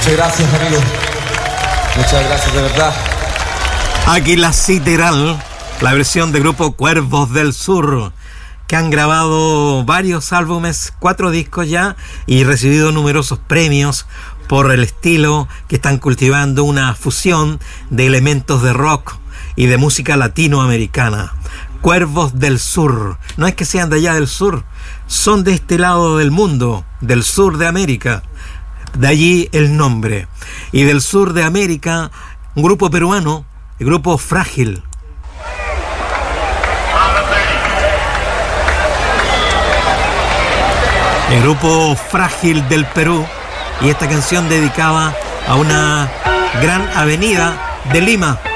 Muchas gracias, amigo. Muchas gracias, de verdad. Águila Sideral, la versión de grupo Cuervos del Sur, que han grabado varios álbumes, 4 discos ya, y recibido numerosos premios por el estilo que están cultivando, una fusión de elementos de rock y de música latinoamericana. Cuervos del Sur, no es que sean de allá del sur, son de este lado del mundo, del sur de América, de allí el nombre. Y del sur de América, un grupo peruano, el grupo Frágil. El grupo Frágil del Perú, y esta canción dedicada a una gran avenida de Lima.